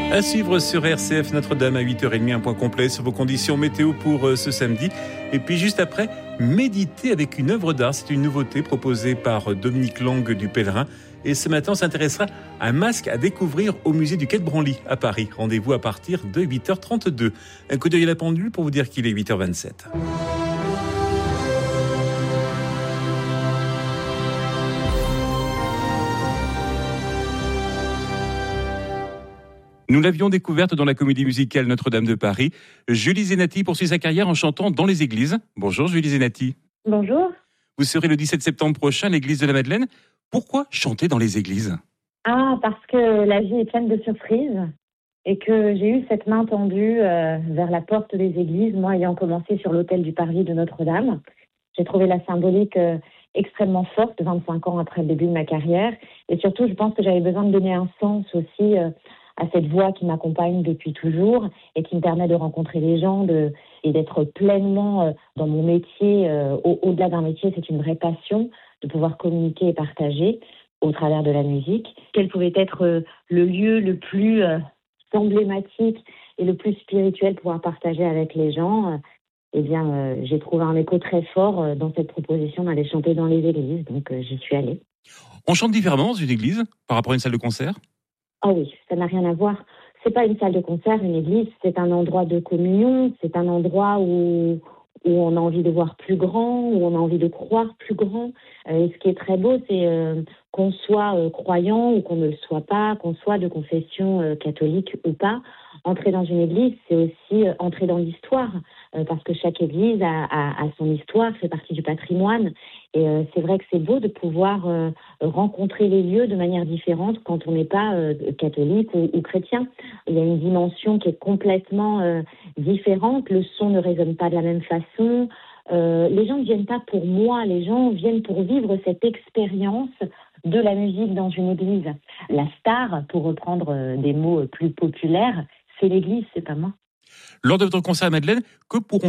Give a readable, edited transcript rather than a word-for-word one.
À suivre sur RCF Notre-Dame à 8h30, un point complet sur vos conditions météo pour ce samedi. Et puis juste après, méditer avec une œuvre d'art. C'est une nouveauté proposée par Dominique Lang du Pèlerin. Et ce matin, on s'intéressera à un masque à découvrir au musée du Quai de Branly à Paris. Rendez-vous à partir de 8h32. Un coup d'œil à la pendule pour vous dire qu'il est 8h27. Nous l'avions découverte dans la comédie musicale Notre-Dame de Paris. Julie Zenati poursuit sa carrière en chantant dans les églises. Bonjour Julie Zenati. Bonjour. Vous serez le 17 septembre prochain à l'église de la Madeleine. Pourquoi chanter dans les églises ? Parce que la vie est pleine de surprises et que j'ai eu cette main tendue vers la porte des églises, moi ayant commencé sur l'autel du parvis de Notre-Dame. J'ai trouvé la symbolique extrêmement forte 25 ans après le début de ma carrière. Et surtout, je pense que j'avais besoin de donner un sens aussi à cette voix qui m'accompagne depuis toujours et qui me permet de rencontrer les gens et d'être pleinement dans mon métier. Au-delà d'un métier, c'est une vraie passion de pouvoir communiquer et partager au travers de la musique. Quel pouvait être le lieu le plus emblématique et le plus spirituel pour pouvoir partager avec les gens j'ai trouvé un écho très fort dans cette proposition d'aller chanter dans les églises, donc j'y suis allée. On chante différemment dans une église par rapport à une salle de concert ? Ah oui, ça n'a rien à voir. C'est pas une salle de concert, une église, c'est un endroit de communion, c'est un endroit où on a envie de voir plus grand, où on a envie de croire plus grand. Et ce qui est très beau, c'est qu'on soit croyant ou qu'on ne le soit pas, qu'on soit de confession catholique ou pas. Entrer dans une église, c'est aussi entrer dans l'histoire, parce que chaque église a son histoire, fait partie du patrimoine. Et c'est vrai que c'est beau de pouvoir rencontrer les lieux de manière différente quand on n'est pas catholique ou chrétien. Il y a une dimension qui est complètement différente. Le son ne résonne pas de la même façon. Les gens ne viennent pas pour moi, les gens viennent pour vivre cette expérience de la musique dans une église. La star, pour reprendre des mots plus populaires, c'est l'église, c'est pas moi. Lors de votre concert à Madeleine, que pourront